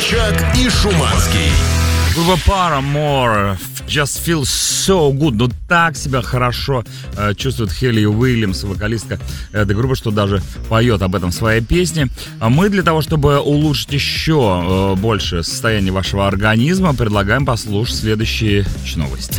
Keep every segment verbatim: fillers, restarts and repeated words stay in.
Чак и Шуманский. Группа Paramore, Just Feel So Good. Ну так себя хорошо э, чувствует Хелли Уильямс, вокалистка этой группы, что даже поет об этом в своей песне. А мы для того, чтобы улучшить еще э, больше состояние вашего организма, предлагаем послушать следующие новости.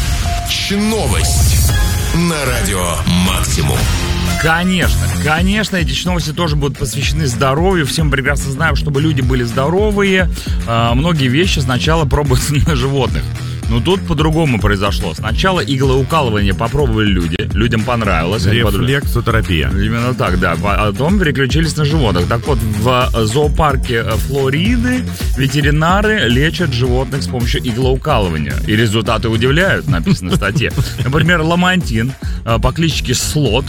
Новость на радио Максимум. Конечно, конечно, эти новости тоже будут посвящены здоровью. Всем прекрасно знаем, чтобы люди были здоровые, э, многие вещи сначала пробуются на животных. Но тут по-другому произошло. Сначала иглоукалывание попробовали люди, людям понравилось. Рефлексотерапия. Именно так, да. Потом переключились на животных. Так вот, в зоопарке Флориды ветеринары лечат животных с помощью иглоукалывания. И результаты удивляют, написано в статье. Например, ламантин по кличке Слот.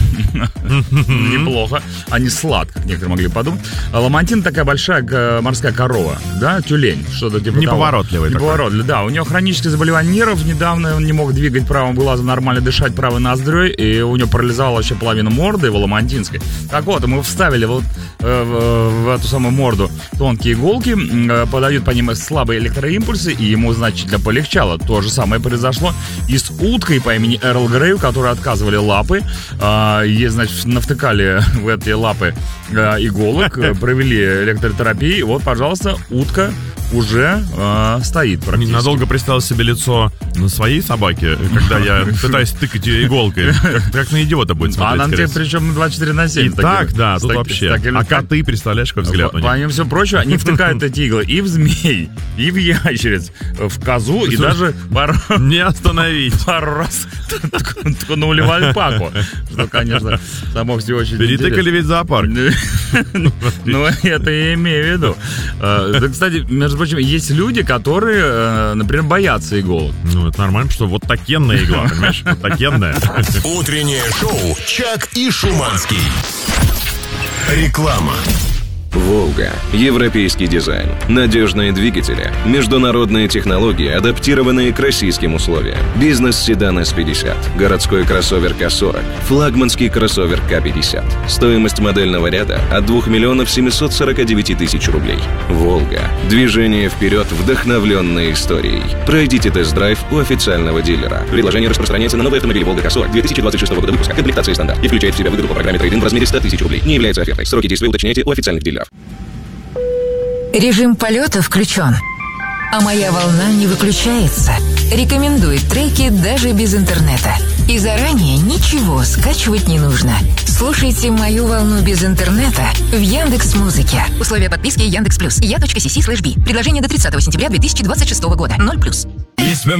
Неплохо. А не Слад, как некоторые могли подумать. Ламантин такая большая морская корова, да, тюлень, что-то типа Неповоротливый того. Неповоротливый, да. У него хроническое заболевание нервов. Недавно он не мог двигать правым глазом, нормально дышать правой ноздрёй, и у него парализовала вообще половину морды его ламантинской. Так вот, мы вставили вот э, в, в эту самую морду тонкие иголки, э, подают по ним слабые электроимпульсы, и ему значительно полегчало. То же самое произошло и с уткой по имени Эрл Грей, у которой отказывали лапы. Э, ей, значит, навтыкали в эти лапы э, иголок, провели электротерапию, и вот, пожалуйста, утка уже э, стоит практически. Надолго представил себе лицо на своей собаке, когда я пытаюсь тыкать ее иголкой. Как, как на идиота будет смотреть. А нам тебе причем двадцать четыре на семь. И так, да, тут вообще. А коты, представляешь, какой взгляд у них. Помимо всего прочего, они втыкают эти иглы и в змей, и в ящериц, в козу, и даже пару... Не остановить. Пару раз ткнули в альпаку. Что, конечно, само все очень интересно. Перетыкали ведь зоопарк. Ну, это я имею в виду. Кстати, между прочим, есть люди, которые, например, боятся иголок. Ну, это нормально, что вот такенная игла, понимаешь? Вот такенная. Утреннее шоу «Чак и Шуманский». Реклама. «Волга». Европейский дизайн, надежные двигатели, международные технологии, адаптированные к российским условиям. Бизнес-седан эс пятьдесят, городской кроссовер ка сорок, флагманский кроссовер ка пятьдесят. Стоимость модельного ряда от двух миллионов семьсот сорок девять тысяч рублей. «Волга». Движение вперед, вдохновленное историей. Пройдите тест-драйв у официального дилера. Предложение распространяется на новые автомобили «Волга» ка сорок две тысячи двадцать шестого года выпуска. Комплектация стандарт. И включает в себя выгоду по программе трейд-ин в размере сто тысяч рублей. Не является офертой. Сроки действия уточняйте у официальных дилеров. Режим полета включен, а моя волна не выключается. Рекомендует треки даже без интернета. И заранее ничего скачивать не нужно. Слушайте мою волну без интернета в Яндекс.Музыке. Условия подписки Яндекс Плюс. Я.си.си слэш би. Предложение до тридцатого сентября две тысячи двадцать шестого года. ноль плюс.